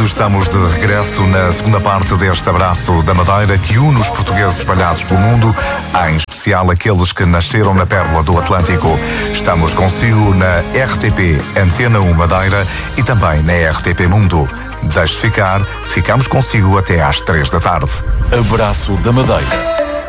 estamos de regresso na segunda parte deste Abraço da Madeira que une os portugueses espalhados pelo mundo, em especial aqueles que nasceram na Pérola do Atlântico. Estamos consigo na RTP Antena 1 Madeira e também na RTP Mundo. Deixe ficar, ficamos consigo até às 3 da tarde. Abraço da Madeira.